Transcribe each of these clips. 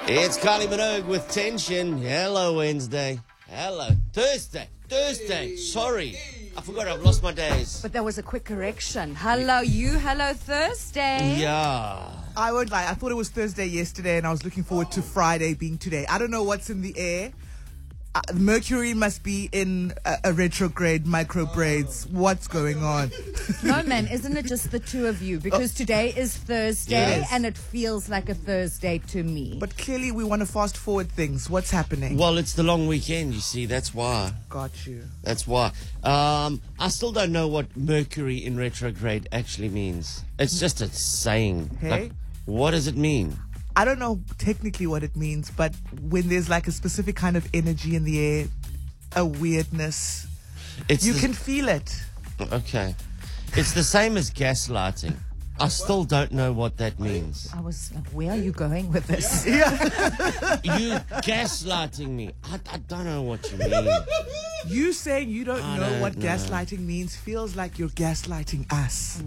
It's Kylie Minogue with Tension. Hello, Wednesday. Hello. Thursday. Sorry. I forgot I've lost my days. But there was a quick correction. Hello Thursday. Yeah. I won't lie. I thought it was Thursday yesterday, and I was looking forward to Friday being today. I don't know what's in the air. Mercury must be in a retrograde, micro braids. What's going on? No, man, isn't it just the two of you? Because today is Thursday, Yes. and it feels like a Thursday to me. But clearly, we want to fast forward things. What's happening? Well, it's the long weekend, you see. That's why. Got you. That's why. I still don't know what Mercury in retrograde actually means. It's just a saying. Hey? Like, what does it mean? I don't know technically what it means, but when there's like a specific kind of energy in the air, a weirdness, you can feel it. Okay. It's the same as gaslighting. I still don't know what that means. I was like, where are you going with this? You gaslighting me. I don't know what you mean. You saying you don't I know don't what know. gaslighting means feels like you're gaslighting us.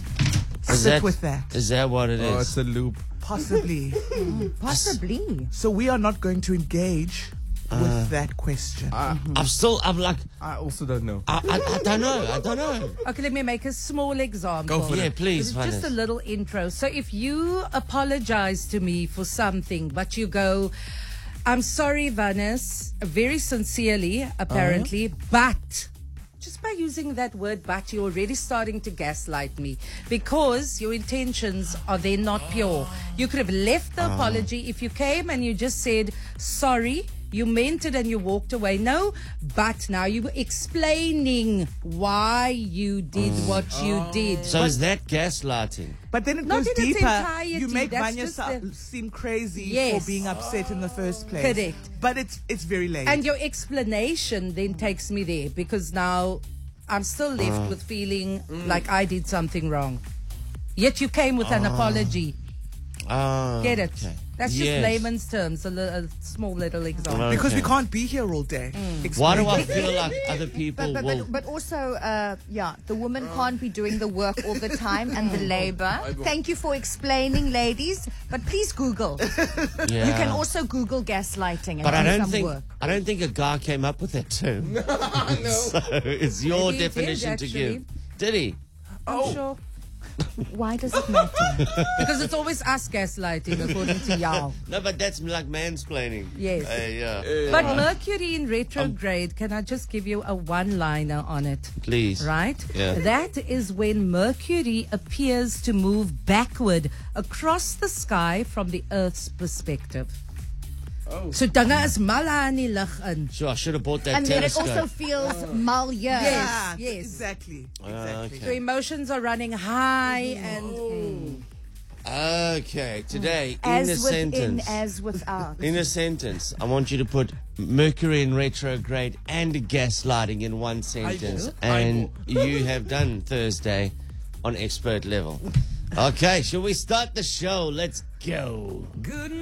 Is Sit with that. Is that what it is? Oh, it's a loop. Possibly. Possibly. So we are not going to engage with that question. I'm like, I also don't know. I don't know. Okay, let me make a small example. Go for Yeah, please, Just Vanessa. a little intro. So if you apologize to me for something, but you go, I'm sorry, Vanessa, very sincerely, apparently, but just by using that word but, you're already starting to gaslight me because your intentions are then not pure. You could have left the apology if you came and you just said, sorry, you meant it and you walked away. No, but now you're explaining why you did what you did. So is that gaslighting? But then it Not goes in its deeper. entirety, You make that's Vanya just the- seem crazy Yes. for being upset in the first place. Correct. But it's very late. And your explanation then takes me there because now I'm still left with feeling like I did something wrong. Yet you came with an apology. Get it? Okay. That's just Yes. layman's terms, a small little example. because we Okay. can't be here all day. Why do explaining. I feel like other people will... But also, the woman can't be doing the work all the time and the labor. Thank you for explaining, ladies. But please Google. Yeah. You can also Google gaslighting and But do some work. I don't think a guy came up with that term. So it's your Maybe he did, definition to actually. give. Did he? I'm sure. Why does it matter? Because it's always us gaslighting, according to Yao. No, but that's like mansplaining. Yes. Yeah. But Mercury in retrograde, can I just give you a one-liner on it? Please. Right? Yeah. That is when Mercury appears to move backward across the sky from the Earth's perspective. Oh. So dinge is mal aan die lig in. Sure, I should have bought that And then it telescope. also feels mal Yeah, Yes. exactly. okay. So emotions are running high and Okay, today, in as a within, sentence. as without. In a sentence, I want you to put Mercury in retrograde and gaslighting in one sentence. And you have done Thursday on expert level. Okay, shall we start the show? Let's go. Good